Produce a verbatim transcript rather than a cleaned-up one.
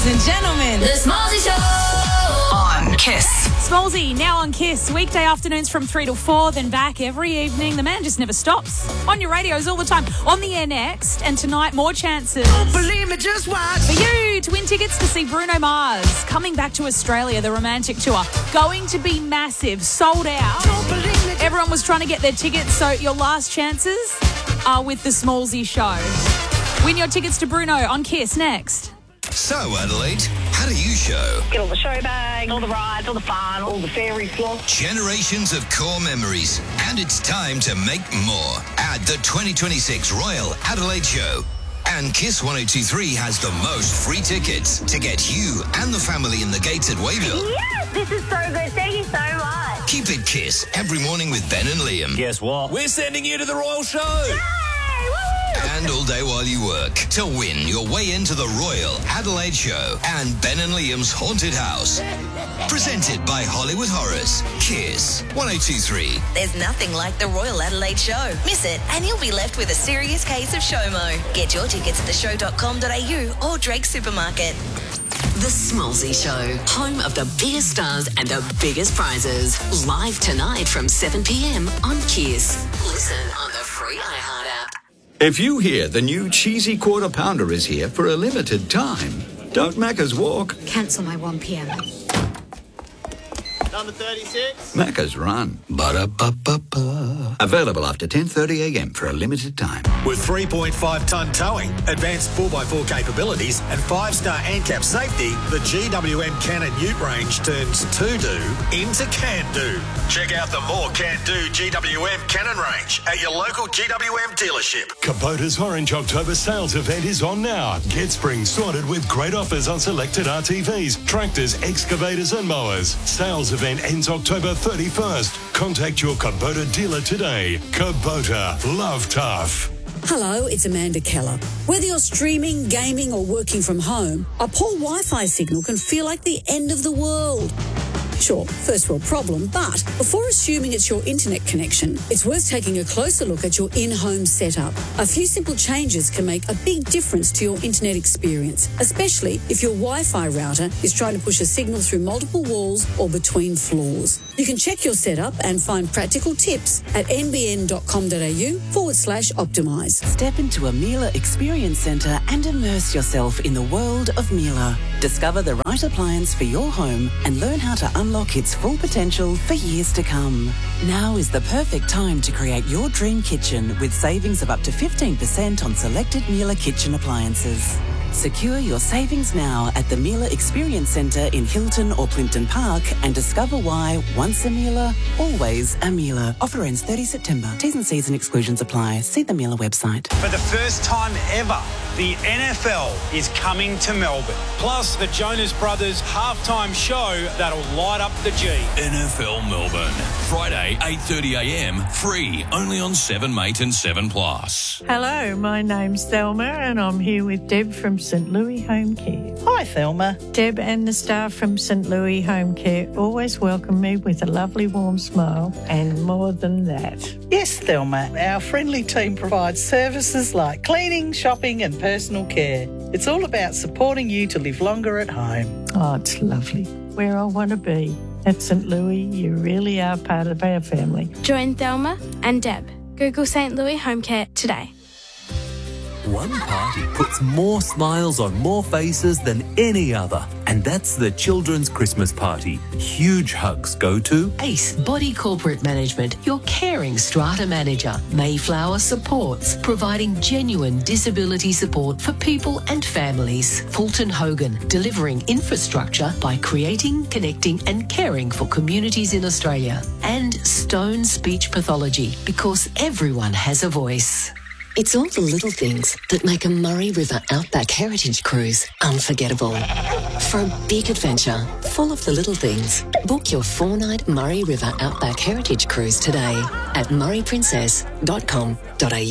Ladies and gentlemen, The Smallsy Show on Kiss. Smallsy, now on Kiss. Weekday afternoons from three till four, then back every evening. The man just never stops. On your radios all the time. On the air next. And tonight, more chances. Don't believe me, just watch. For you to win tickets to see Bruno Mars coming back to Australia, the romantic tour. Going to be massive, sold out. Don't believe me. Everyone was trying to get their tickets, so your last chances are with the Smallsy Show. Win your tickets to Bruno on Kiss next. So, Adelaide, how do you show? Get all the show bags, all the rides, all the fun, all the fairy floss. Generations of core memories. And it's time to make more at the twenty twenty-six Royal Adelaide Show. And Kiss one oh two point three has the most free tickets to get you and the family in the gates at Wayville. Yes, this is so good. Thank you so much. Keep it Kiss every morning with Ben and Liam. Guess what? We're sending you to the Royal Show. Yay! Woo! And all day while you work to win your way into the Royal Adelaide Show and Ben and Liam's Haunted House. Presented by Hollywood Horrors. Kiss one oh two point three. There's nothing like the Royal Adelaide Show. Miss it and you'll be left with a serious case of SHOMO. Get your tickets at the show dot com dot a u or Drake Supermarket. The Smallsy Show, home of the biggest stars and the biggest prizes. Live tonight from seven p.m. on Kiss. Listen on the free iHeart app. If you hear the new cheesy quarter pounder is here for a limited time, don't Macca's walk, Cancel my one p.m. Number thirty-six. Macca's run. Ba-da-ba-ba-ba. Available after ten thirty a.m. for a limited time. With three point five tonne towing, advanced four by four capabilities and five-star ANCAP safety, the G W M Cannon Ute range turns to-do into can-do. Check out the more can-do G W M Cannon range at your local G W M dealership. Kubota's Orange October sales event is on now. Get spring sorted with great offers on selected R T Vs, tractors, excavators and mowers. Sales event ends October thirty-first. Contact your Kubota dealer today. Kubota, love tough. Hello, it's Amanda Keller. Whether you're streaming, gaming or working from home, a poor Wi-Fi signal can feel like the end of the world. Sure, first world problem, but before assuming it's your internet connection, it's worth taking a closer look at your in-home setup. A few simple changes can make a big difference to your internet experience, especially if your Wi-Fi router is trying to push a signal through multiple walls or between floors. You can check your setup and find practical tips at n b n dot com dot a u forward slash optimise. Step into a Miele Experience Centre and immerse yourself in the world of Miele. Discover the right appliance for your home and learn how to unlock its full potential for years to come. Now is the perfect time to create your dream kitchen with savings of up to fifteen percent on selected Miele kitchen appliances. Secure your savings now at the Miele Experience Centre in Hilton or Plimpton Park and discover why once a Miele, always a Miele. Offer ends thirtieth September. T's and C's and exclusions apply. See the Miele website. For the first time ever, the N F L is coming to Melbourne. Plus, the Jonas Brothers halftime show that'll light up the G. N F L Melbourne. Friday, eight thirty a.m. Free. Only on seven Mate and seven Plus. Hello, my name's Thelma and I'm here with Deb from St Louis Home Care. Hi, Thelma. Deb and the staff from St Louis Home Care always welcome me with a lovely warm smile and more than that. Yes, Thelma. Our friendly team provides services like cleaning, shopping and personal care. It's all about supporting you to live longer at home. Oh, it's lovely. Where I want to be. At St Louis, you really are part of our family. Join Thelma and Deb. Google St Louis Home Care today. One party puts more smiles on more faces than any other, and that's the Children's Christmas Party. Huge hugs go to Ace Body Corporate Management, your caring strata manager. Mayflower Supports, providing genuine disability support for people and families. Fulton Hogan, delivering infrastructure by creating, connecting and caring for communities in Australia. And Stone Speech Pathology, because everyone has a voice. It's all the little things that make a Murray River Outback Heritage Cruise unforgettable. For a big adventure full of the little things, book your four-night Murray River Outback Heritage Cruise today at murray princess dot com dot a u.